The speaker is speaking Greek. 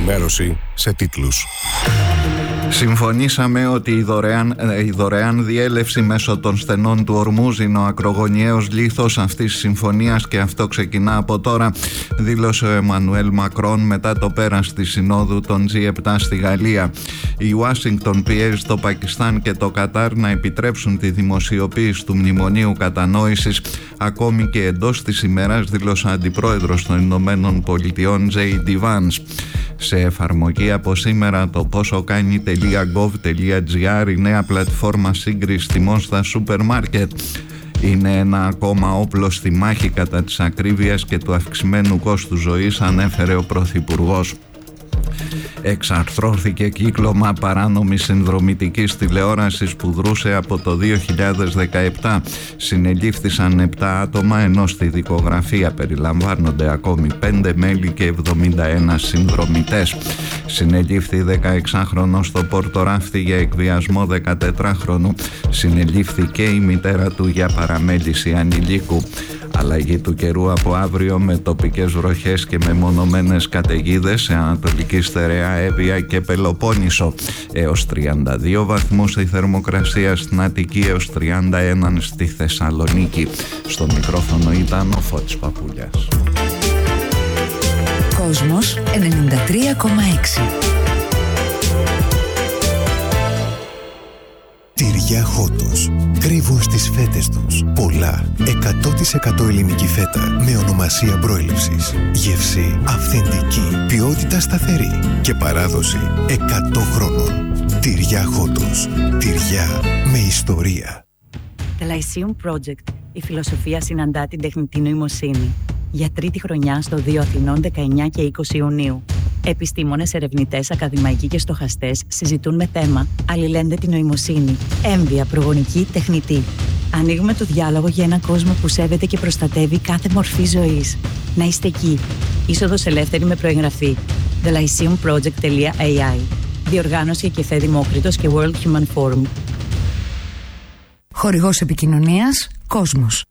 Ενημέρωση σε τίτλους. Συμφωνήσαμε ότι η δωρεάν διέλευση μέσω των στενών του Ορμούζ είναι ο ακρογωνιαίος λίθος αυτής της συμφωνίας και αυτό ξεκινά από τώρα, δήλωσε ο Εμμανουέλ Μακρόν μετά το πέρας της συνόδου των G7 στη Γαλλία. Η Ουάσιγκτον πιέζει το Πακιστάν και το Κατάρ να επιτρέψουν τη δημοσιοποίηση του Μνημονίου Κατανόησης ακόμη και εντός της ημέρας, δήλωσε ο Αντιπρόεδρος των Ηνωμένων Πολιτειών J.D. Vance. Σε εφαρμογή από σήμερα το posokani.gov.gr, η νέα πλατφόρμα σύγκρισης τιμών στα σούπερ μάρκετ. Είναι ένα ακόμα όπλο στη μάχη κατά της ακρίβειας και του αυξημένου κόστου ζωής, ανέφερε ο Πρωθυπουργός. Εξαρθρώθηκε κύκλωμα παράνομης συνδρομητικής τηλεόρασης που δρούσε από το 2017. Συνελήφθησαν 7 άτομα, ενώ στη δικογραφία περιλαμβάνονται ακόμη 5 μέλη και 71 συνδρομητές. Συνελήφθη 16χρονος στο Πορτοράφτη για εκβιασμό 14χρονου. Συνελήφθη και η μητέρα του για παραμέληση ανηλίκου. Αλλαγή του καιρού από αύριο με τοπικές βροχές και μεμονωμένες καταιγίδες σε Ανατολική Στερεά, Εύβοια και Πελοπόννησο. Έως 32 βαθμούς η θερμοκρασία στην Αττική, έως 31 στη Θεσσαλονίκη. Στο μικρόφωνο ήταν ο Φώτης Παπούλιας. Κόσμος 93,6. Τυριά Χότος. Κρύβουν στις φέτες τους πολλά 100% ελληνική φέτα με ονομασία προέλευσης. Γεύση αυθεντική, ποιότητα σταθερή και παράδοση 100 χρόνων. Τυριά Χότος. Τυριά με ιστορία. The Lyceum Project. Η φιλοσοφία συναντά την τεχνητή νοημοσύνη. Για τρίτη χρονιά στο 2 Αθηνών 19 και 20 Ιουνίου. Επιστήμονες, ερευνητές, ακαδημαϊκοί και στοχαστές συζητούν με θέμα αλληλένδετη νοημοσύνη, έμβια, προγονική, τεχνητή. Ανοίγουμε το διάλογο για έναν κόσμο που σέβεται και προστατεύει κάθε μορφή ζωής. Να είστε εκεί. Είσοδος ελεύθερη με προεγγραφή. thelyceumproject.ai. Διοργάνωση και Κεφέ Δημόκριτος και World Human Forum. Χορηγός επικοινωνίας Κόσμος.